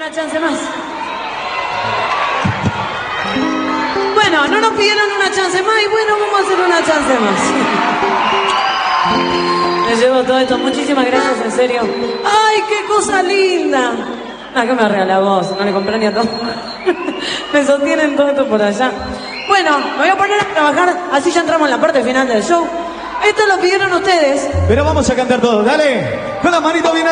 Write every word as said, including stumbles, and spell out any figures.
Una chance más. Bueno, no nos pidieron una chance más y bueno, vamos a hacer una chance más. Me llevo todo esto. Muchísimas gracias, en serio. ¡Ay, qué cosa linda! Ah, que me regala vos, no le compré ni a todo. Me sostienen todo esto por allá. Bueno, me voy a poner a trabajar, así ya entramos en la parte final del show. Esto lo pidieron ustedes. Pero vamos a cantar todos, dale. Con la manito bien